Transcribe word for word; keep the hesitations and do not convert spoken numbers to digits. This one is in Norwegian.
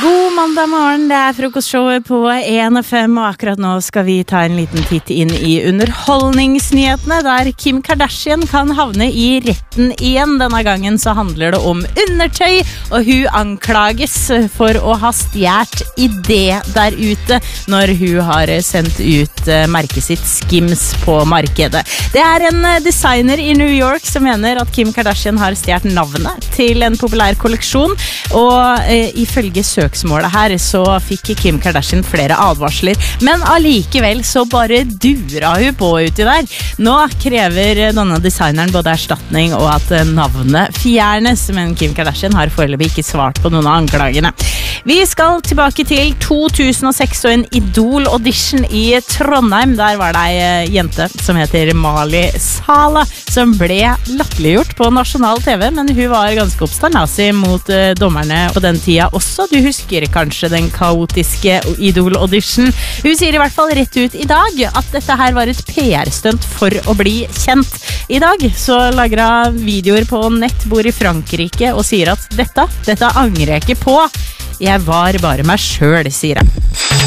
God mandag morgen, det er frokostshowet på en F M, og akkurat nå skal vi ta en liten titt inn i underholdningsnyhetene, der Kim Kardashian kan havne i retten igjen. Denne gangen så handler det om undertøy, og hun anklages for å ha stjert idé der ute når hun har sendt ut merket sitt Skims på markedet. Det er en designer i New York som mener at Kim Kardashian har stjert navnet til en populær kolleksjon, og eh, ifølge søksmålet her så fikk Kim Kardashian flere advarsler, men allikevel så bare dura hun på uti der. Nå krever denne designeren både erstatning og at navnet fjernes, men Kim Kardashian har foreløpig ikke svart på noen av anklagene. Vi skal tilbake til to tusen og seks og en Idol-audition i Trondheim. Der var det ei jente som heter Mali Sala, som ble latterliggjort på nasjonal T V, men hun var ganske oppstandasig mot uh, dommerne på den tida også. Du husker kanskje den kaotiske Idol-audition. Hun sier i hvert fall rett ut i dag at dette her var et P R-stunt for å bli kjent. I dag så lager hun videoer på nett, bor i Frankrike og sier at dette, dette angrer jeg ikke på. Jeg var bare meg selv, sier jeg.